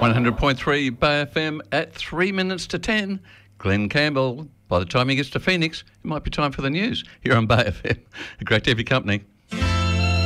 100.3 Bay FM at 3 minutes to 10. Glenn Campbell. By the time he gets to Phoenix, it might be time for the news here on Bay FM. Great to have your company.